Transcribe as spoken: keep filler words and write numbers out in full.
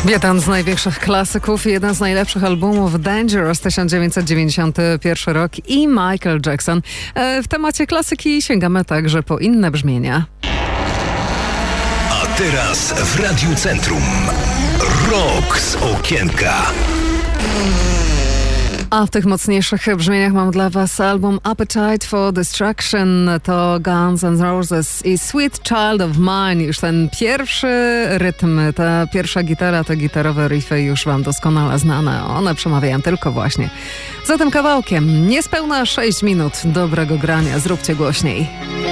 Jeden z największych klasyków i jeden z najlepszych albumów, Dangerous, tysiąc dziewięćset dziewięćdziesiąty pierwszy rok i Michael Jackson. W temacie klasyki sięgamy także po inne brzmienia. A teraz w Radiu Centrum Rock z okienka. A w tych mocniejszych brzmieniach mam dla Was album Appetite for Destruction. To Guns N' Roses i Sweet Child of Mine. Już ten pierwszy rytm, ta pierwsza gitara, te gitarowe riffy już Wam doskonale znane. One przemawiają tylko właśnie za tym kawałkiem. Niespełna sześć minut dobrego grania. Zróbcie głośniej.